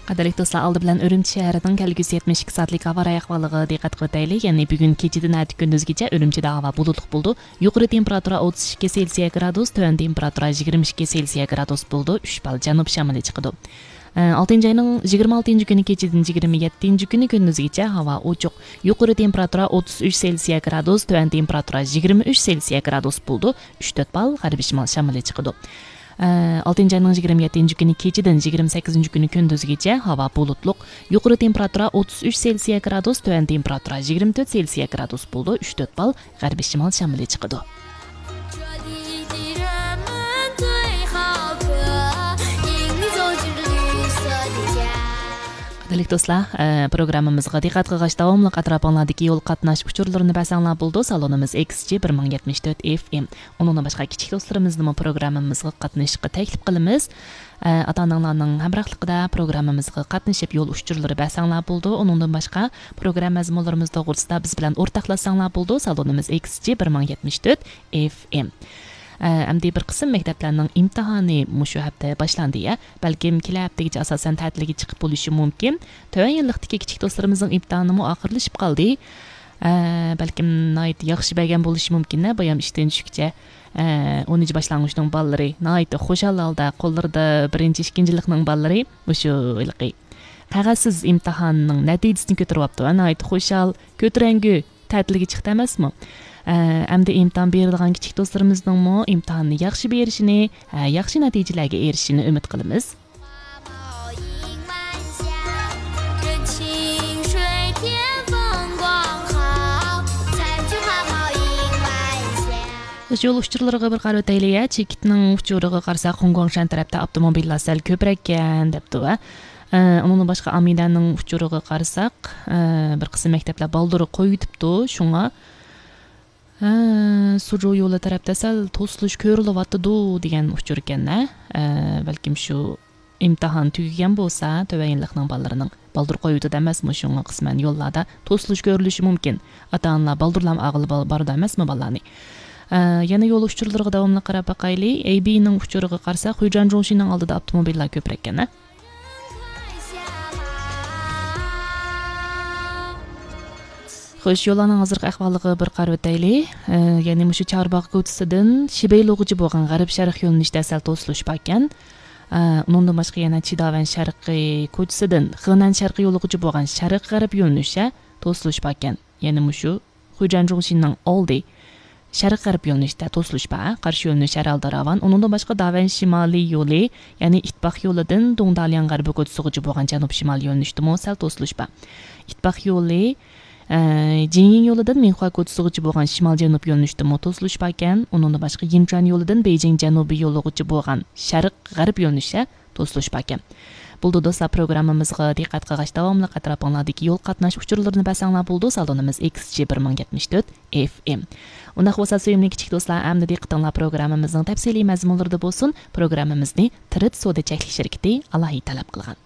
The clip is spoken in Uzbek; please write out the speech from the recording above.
Qadrli do'stlar, oldi bilan Urumchi shahrining kelgusi 72 soatlik havo ahvoliga diqqat qilib, ya'ni bugun kechadan atigi kunduzgacha Urumchida havo bulutli bo'ldi. Yuqori temperatura 32 Selsiya gradus, tuvan temperatura 22 Selsiya gradus bo'ldi. 3 bal janub shamoli chiqdi. 6 ayning 26 kuni kechadan 27 kuni kunduzgacha havo ochiq. Yuqori temperatura 33 Selsiya gradus, tuvan temperatura 23 Selsiya gradus bo'ldi. 3-4 bal g'arbiy shimol shamoli chiqdi. 6 ayning 27 kuni kechadan 28 kuni kunduzgacha havo bulutli. Yuqori temperatura 33 Selsiya gradus, tuvan temperatura 24 Selsiya gradus bo'ldi. 3-4 bal g'arbiy shimol shamoli chiqdi. Qadrli do'stlar, programmamizga diqqat qilgach davomli atrofinglardagi yo'l qatnash uchurlarini basanglab bo'ldi. Salonimiz XG 1074 FM. Undan boshqa kichik do'stlarimizni programmamizga qatnashishga taklif qilamiz. Ota-onalarning hamrohligida programmamizga qatnashib yo'l uchurlari basanglab bo'ldi. Undan boshqa program mazmunlarimiz to'g'risida biz bilan o'rtoqlashsanglar bo'ldi. Salonimiz XG 1074 FM. Amdi bir qism maktablarning imtihoni mushu hafta boshlandi ya. Balkim kelasi haftaga asosan ta'tilga chiqib bo'lishi mumkin. Tuvan yillikdagi kichik do'stlarimizning imtihoni oxirlashib qoldi. Balkim nayt yaxshi bergan bo'lishi mumkin-a, bu ham ishdan tushguncha 10 boshlang'ichning bolalari nayt xushal holda qo'llarida 1-2-yillikning bolalari mushu ilqi qog'ozsiz imtihonning natijasini ko'taryapti. Nayt xushal, ko'tarangi ta'tilga chiqdi emasmi? Amdi imtihon berilgan kichik do'stlarimizning imtihonni yaxshi berishini, yaxshi natijalarga erishishini umid qilamiz. Yo'l uchurlariga bir qarab o'taylik. Chekitning uchuriga qarasak, Xonggongshan tarafda avtomobillar sal ko'proq ekan debdi va undan boshqa Amidaning uchuriga qarasak, bir qism maktablar baldirib qo'yibdi. Shunga Suju yo'li tarafda sal to'silish ko'rilyapti degan uchur ekan-da. Balkim shu imtihon tugagan bo'lsa, tuvan yillikning bolalarining baldir qo'yuvdi emasmi, shunga qisman yo'llarda to'silish ko'rilishi mumkin. Ota-onalar baldirlam ag'il borda emasmi bolalarni. Yana yo'l uchurlariga davomli qarab boqaylik. AB'ning uchuriga qarasak, Hujan Jonshining oldida avtomobillar ko'proq ekan-da. Xo'sh, yo'lning hozirgi ahvoliga bir qarab o'taylik. Ya'ni mushu Charbog' ko'chasidan Shibeylo'g'ich bo'lgan g'arb sharq yo'nalishida sal to'silish bor ekan. Undan boshqa yana Chidavan sharqiy ko'chasidan Xenan sharqiy yo'lg'ich bo'lgan sharq g'arb yo'nalishda to'silish bor ekan. Ya'ni mushu Hujan Jonshining oldi sharq g'arb yo'nalishda to'silish bor. Qarshi yo'nalish Aralda Ravan. Undan boshqa Davan shimoliy yo'li, ya'ni Itbaq yo'lidan Dongdalyan g'arbi ko'chasiga bo'lgan janub shimoliy yo'nalishda sal to'silish bor. Itbaq yo'li Jingyin yo'lidan Minhua ko'chasiga bo'lgan shimol-janub yo'nalishda to'silish bor ekan. Undan boshqa Yinchuan yo'lidan Beijing janubiy yo'liga bo'lgan sharq-g'arb yo'nalishda to'silish bor ekan. Bo'ldi do'stlar, programmamizga diqqat qilgach davomli atrofinglardagi yo'l qatnash uchurlarini basanglab bo'ldi. Salonimiz XG 1074 FM. Unda bo'lsa sevimli kichik do'stlar, amdi diqqatinglar programmamizning tafsiliy mazmunlarida bo'lsin. Programmamizni Tirit savdo cheklik shirkati alohida talab qilgan.